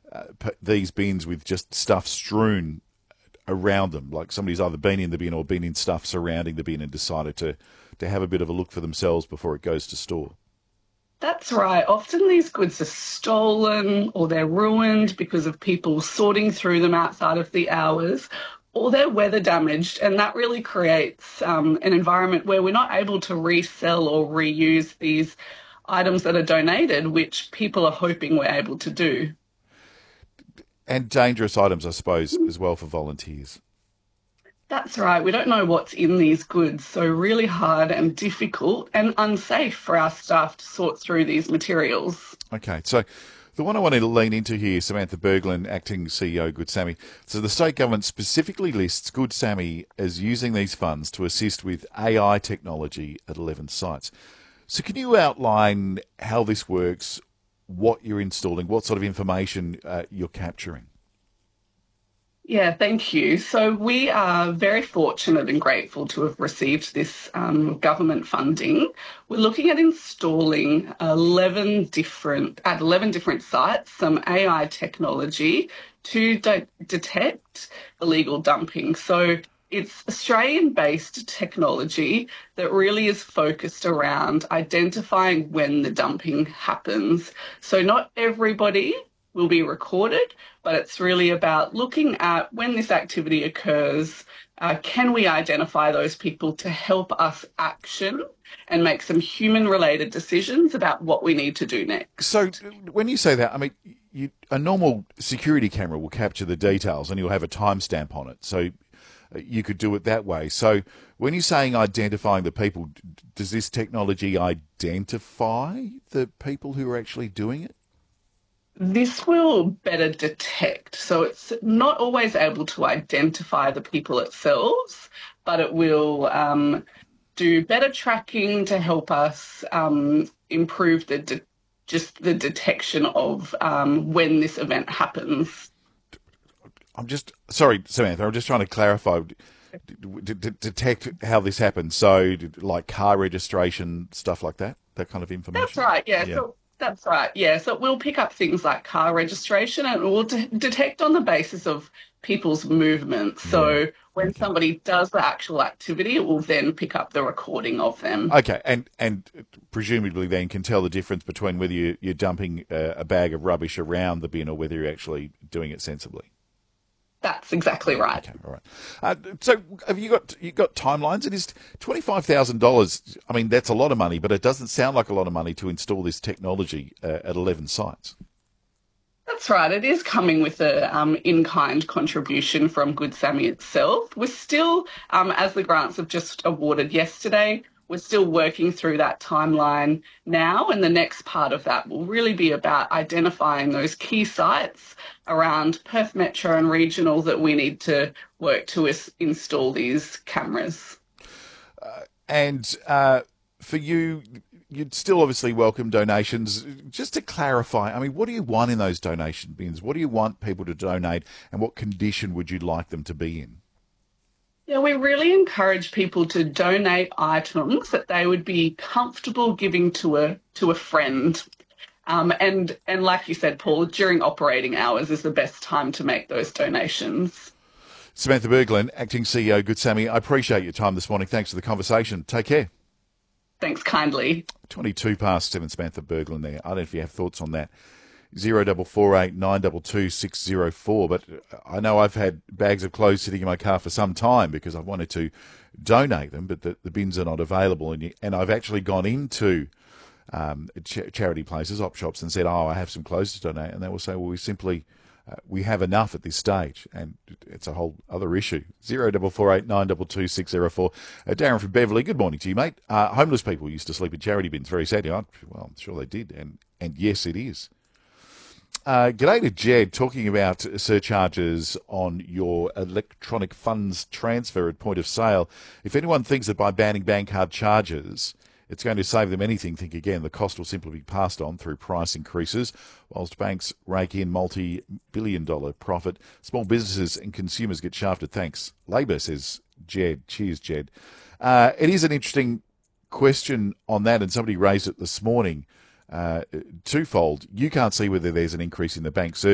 these bins with just stuff strewn around them, like somebody's either been in the bin or been in stuff surrounding the bin and decided to have a bit of a look for themselves before it goes to store. That's right. Often these goods are stolen or they're ruined because of people sorting through them outside of the hours, or they're weather damaged. And that really creates an environment where we're not able to resell or reuse these items that are donated, which people are hoping we're able to do. And dangerous items, I suppose, as well for volunteers. That's right. We don't know what's in these goods, so really hard and difficult and unsafe for our staff to sort through these materials. Okay, so the one I wanted to lean into here, Samantha Berglund, Acting CEO, Good Sammy. So the state government specifically lists Good Sammy as using these funds to assist with AI technology at 11 sites. So can you outline how this works, what you're installing, what sort of information you're capturing? Yeah, thank you. So we are very fortunate and grateful to have received this government funding. We're looking at installing 11 different sites some AI technology to detect illegal dumping. So it's Australian-based technology that really is focused around identifying when the dumping happens. So not everybody will be recorded, but it's really about looking at when this activity occurs, can we identify those people to help us action and make some human-related decisions about what we need to do next. So when you say that, I mean, a normal security camera will capture the details and you'll have a timestamp on it. So you could do it that way. So when you're saying identifying the people, does this technology identify the people who are actually doing it? This will better detect. So it's not always able to identify the people itself, but it will do better tracking to help us improve just the detection of when this event happens. Sorry, Samantha, I'm just trying to clarify, detect how this happens. So like car registration, stuff like that kind of information? That's right, yeah. That's right, yeah. So it will pick up things like car registration and it will detect on the basis of people's movements. So when somebody does the actual activity, it will then pick up the recording of them. Okay, and presumably then can tell the difference between whether you're dumping a bag of rubbish around the bin or whether you're actually doing it sensibly. That's exactly right. Okay, all right. So have you got timelines? It is $25,000. I mean, that's a lot of money, but it doesn't sound like a lot of money to install this technology at 11 sites. That's right. It is coming with a in-kind contribution from Good Sammy itself. We're still, as the grants have just awarded yesterday, we're still working through that timeline now, and the next part of that will really be about identifying those key sites around Perth Metro and Regional that we need to work to install these cameras. And for you, you'd still obviously welcome donations. Just to clarify, I mean, what do you want in those donation bins? What do you want people to donate, and what condition would you like them to be in? Yeah, we really encourage people to donate items that they would be comfortable giving to a friend. And like you said, Paul, during operating hours is the best time to make those donations. Samantha Berglund, Acting CEO, Good Sammy, I appreciate your time this morning. Thanks for the conversation. Take care. Thanks kindly. 22 past 7, Samantha Berglund there. I don't know if you have thoughts on that. 0448 922 604. But I know I've had bags of clothes sitting in my car for some time because I've wanted to donate them, but the bins are not available. And I've actually gone into charity places, op shops, and said, I have some clothes to donate. And they will say, well, we have enough at this stage. And it's a whole other issue. 0448 922 604. Darren from Beverley, good morning to you, mate. Homeless people used to sleep in charity bins. Very sad. Well, I'm sure they did. And yes, it is. G'day to Jed, talking about surcharges on your electronic funds transfer at point of sale. If anyone thinks that by banning bank card charges, it's going to save them anything, think again. The cost will simply be passed on through price increases, whilst banks rake in multi-billion-dollar profit. Small businesses and consumers get shafted. Thanks. Labor, says Jed. Cheers, Jed. It is an interesting question on that, and somebody raised it this morning. Twofold. You can't see whether there's an increase in the bank